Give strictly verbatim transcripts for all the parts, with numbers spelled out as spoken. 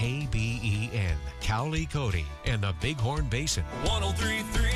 K B E N, Cowley Cody, and the Bighorn Basin. one oh three point three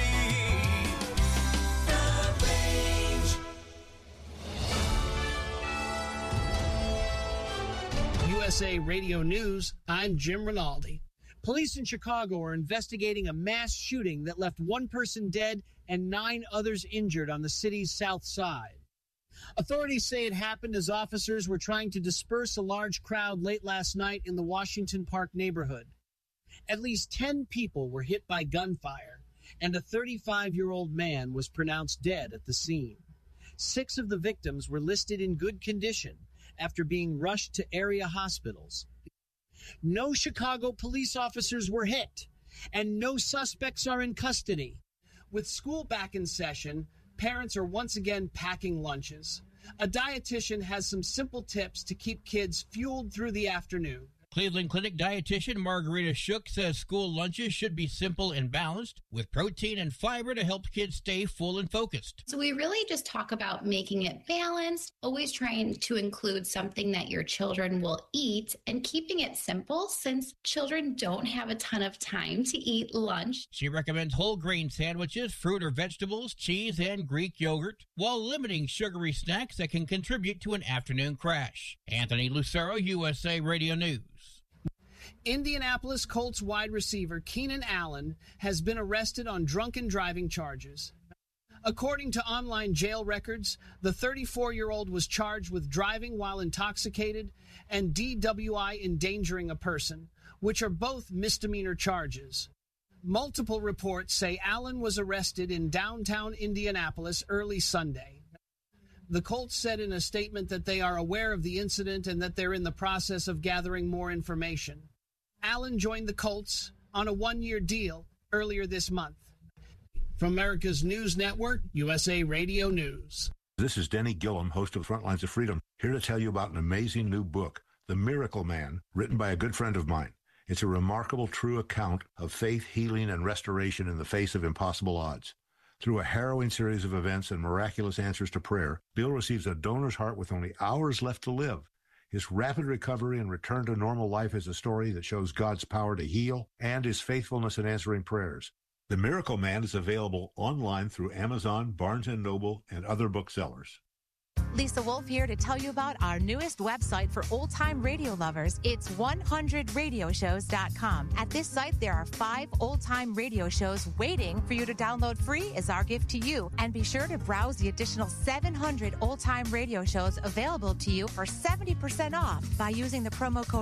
U S A Radio News, I'm Jim Rinaldi. Police in Chicago are investigating a mass shooting that left one person dead and nine others injured on the city's south side. Authorities say it happened as officers were trying to disperse a large crowd late last night in the Washington Park neighborhood. At least ten people were hit by gunfire, and a thirty-five-year-old man was pronounced dead at the scene. Six of the victims were listed in good condition after being rushed to area hospitals. No Chicago police officers were hit, and no suspects are in custody. With school back in session, parents are once again packing lunches. A dietitian has some simple tips to keep kids fueled through the afternoon. Cleveland Clinic dietitian Margarita Shook says school lunches should be simple and balanced with protein and fiber to help kids stay full and focused. So we really just talk about making it balanced, always trying to include something that your children will eat and keeping it simple since children don't have a ton of time to eat lunch. She recommends whole grain sandwiches, fruit or vegetables, cheese, and Greek yogurt, while limiting sugary snacks that can contribute to an afternoon crash. Anthony Lucero, U S A Radio News. Indianapolis Colts wide receiver Keenan Allen has been arrested on drunken driving charges. According to online jail records, the thirty-four-year-old was charged with driving while intoxicated and D W I endangering a person, which are both misdemeanor charges. Multiple reports say Allen was arrested in downtown Indianapolis early Sunday. The Colts said in a statement that they are aware of the incident and that they're in the process of gathering more information. Allen joined the Colts on a one-year deal earlier this month. From America's News Network, U S A Radio News. This is Denny Gillum, host of Frontlines of Freedom, here to tell you about an amazing new book, The Miracle Man, written by a good friend of mine. It's a remarkable, true account of faith, healing, and restoration in the face of impossible odds. Through a harrowing series of events and miraculous answers to prayer, Bill receives a donor's heart with only hours left to live. His rapid recovery and return to normal life is a story that shows God's power to heal and his faithfulness in answering prayers. The Miracle Man is available online through Amazon, Barnes and Noble, and other booksellers. Lisa Wolf here to tell you about our newest website for old-time radio lovers. It's one hundred radio shows dot com. At this site, there are five old-time radio shows waiting for you to download free as our gift to you. And be sure to browse the additional seven hundred old-time radio shows available to you for seventy percent off by using the promo code